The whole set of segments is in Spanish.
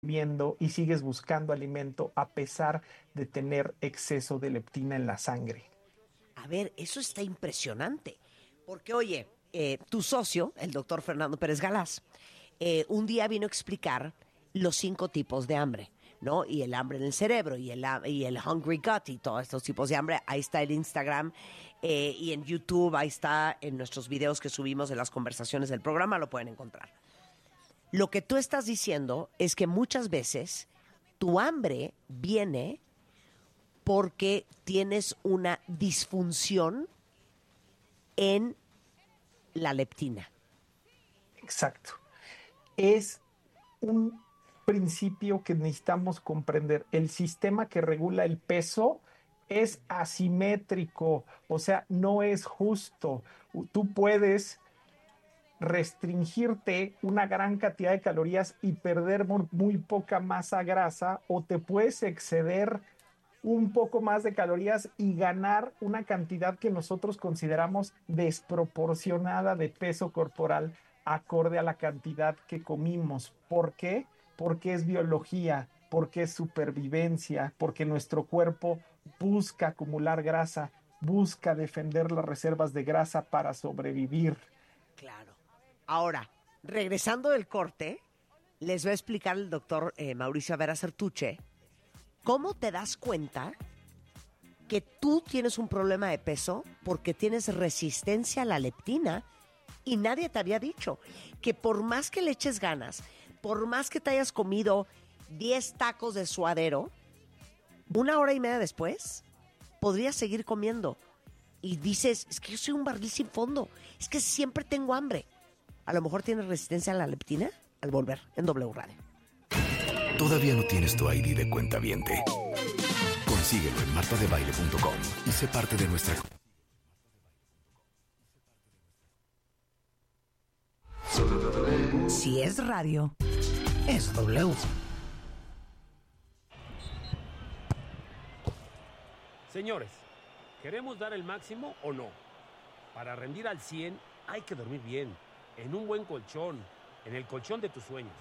viendo y sigues buscando alimento a pesar de tener exceso de leptina en la sangre. A ver, eso está impresionante. Porque, oye, tu socio, el doctor Fernando Pérez Galás, un día vino a explicar los 5 tipos de hambre, ¿no? Y el hambre en el cerebro, y el hungry gut, y todos estos tipos de hambre. Ahí está el Instagram, y en YouTube, ahí está en nuestros videos que subimos de las conversaciones del programa, lo pueden encontrar. Lo que tú estás diciendo es que muchas veces tu hambre viene porque tienes una disfunción en la leptina. Exacto. Es un principio que necesitamos comprender. El sistema que regula el peso es asimétrico, o sea, no es justo. Tú puedes restringirte una gran cantidad de calorías y perder muy poca masa grasa, o te puedes exceder un poco más de calorías y ganar una cantidad que nosotros consideramos desproporcionada de peso corporal acorde a la cantidad que comimos. ¿Por qué? Porque es biología, porque es supervivencia, porque nuestro cuerpo busca acumular grasa, busca defender las reservas de grasa para sobrevivir. Claro. Ahora, regresando del corte, les va a explicar el doctor Mauricio Vera Certuche cómo te das cuenta que tú tienes un problema de peso porque tienes resistencia a la leptina y nadie te había dicho que por más que le eches ganas, por más que te hayas comido 10 tacos de suadero, 1 hora y media después podrías seguir comiendo. Y dices, es que yo soy un barril sin fondo, es que siempre tengo hambre. A lo mejor tienes resistencia a la leptina. Al volver en W Radio. ¿Todavía no tienes tu ID de cuentaviente? Consíguelo en martadebaile.com y sé parte de nuestra... Si es radio, es W. Señores, ¿queremos dar el máximo o no? Para rendir al 100 hay que dormir bien, en un buen colchón, en el colchón de tus sueños.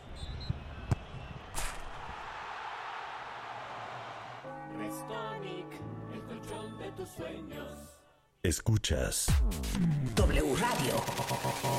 Restonic, el colchón de tus sueños. Escuchas W Radio.